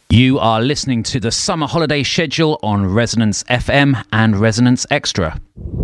You are listening to the summer holiday schedule on Resonance FM and Resonance Extra.